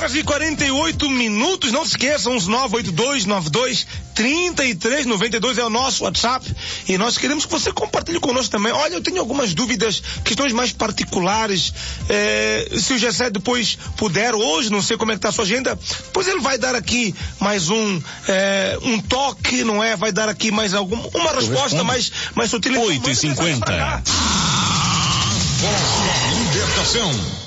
8h48, não se esqueçam, uns 982923392 é o nosso WhatsApp, e nós queremos que você compartilhe conosco também. Olha, eu tenho algumas dúvidas, questões mais particulares, se o Gessé depois puder, hoje, não sei como é que está a sua agenda, pois ele vai dar aqui mais um toque, não é? Vai dar aqui mais uma resposta mais sutil. 8h50. Voz da Libertação.